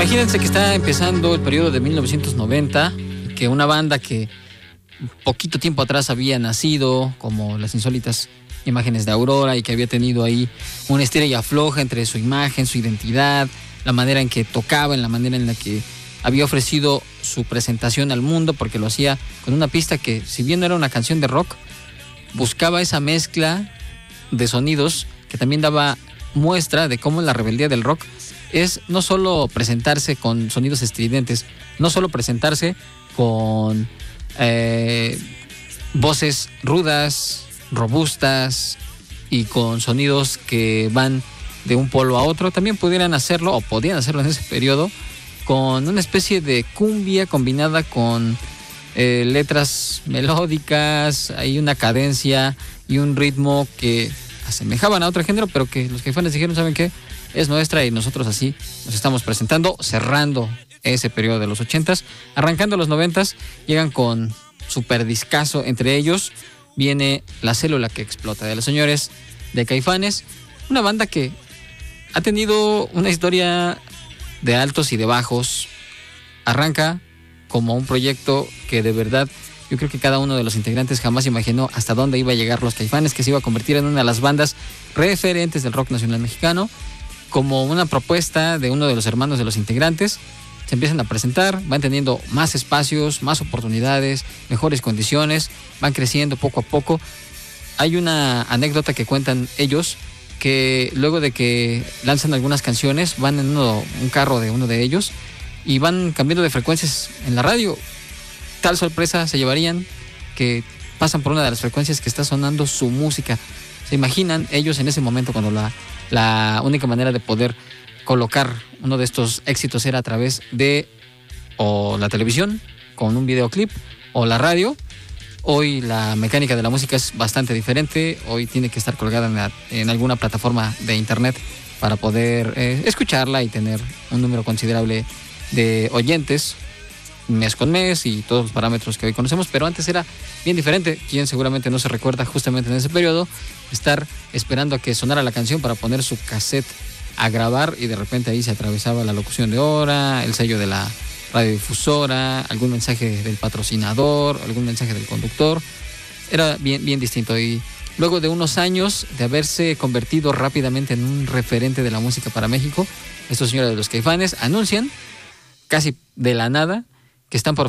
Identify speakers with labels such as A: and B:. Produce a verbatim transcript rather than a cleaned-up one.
A: Imagínense que está empezando el periodo de mil novecientos noventa, que una banda que poquito tiempo atrás había nacido, como Las Insólitas Imágenes de Aurora, y que había tenido ahí una estira y afloja entre su imagen, su identidad, la manera en que tocaba, en la manera en la que había ofrecido su presentación al mundo, porque lo hacía con una pista que, si bien no era una canción de rock, buscaba esa mezcla de sonidos que también daba muestra de cómo la rebeldía del rock es no solo presentarse con sonidos estridentes, no solo presentarse con eh, voces rudas, robustas y con sonidos que van de un polo a otro. También pudieran hacerlo, o podían hacerlo en ese periodo, con una especie de cumbia combinada con eh, letras melódicas, hay una cadencia y un ritmo que asemejaban a otro género, pero que los Caifanes dijeron, ¿saben qué? Es nuestra y nosotros así nos estamos presentando, cerrando ese periodo de los ochentas, arrancando los noventas, llegan con super discazo. Entre ellos viene La Célula que Explota, de los señores de Caifanes, una banda que ha tenido una historia de altos y de bajos. Arranca como un proyecto que de verdad yo creo que cada uno de los integrantes jamás imaginó hasta dónde iba a llegar los Caifanes, que se iba a convertir en una de las bandas referentes del rock nacional mexicano, como una propuesta de uno de los hermanos de los integrantes. Se empiezan a presentar, van teniendo más espacios, más oportunidades, mejores condiciones, van creciendo poco a poco. Hay una anécdota que cuentan ellos, que luego de que lanzan algunas canciones, van en uno, un carro de uno de ellos y van cambiando de frecuencias en la radio. Tal sorpresa se llevarían que pasan por una de las frecuencias que está sonando su música. Se imaginan ellos en ese momento cuando la, la única manera de poder colocar uno de estos éxitos era a través de o la televisión con un videoclip o la radio. Hoy la mecánica de la música es bastante diferente. Hoy tiene que estar colgada en, la, en alguna plataforma de internet para poder eh, escucharla y tener un número considerable de oyentes mes con mes y todos los parámetros que hoy conocemos, pero antes era bien diferente. Quien seguramente no se recuerda justamente en ese periodo estar esperando a que sonara la canción para poner su cassette a grabar, y de repente ahí se atravesaba la locución de hora, el sello de la radiodifusora, algún mensaje del patrocinador, algún mensaje del conductor. Era bien, bien distinto. Y luego de unos años de haberse convertido rápidamente en un referente de la música para México, estos señores de los Caifanes anuncian casi de la nada que están por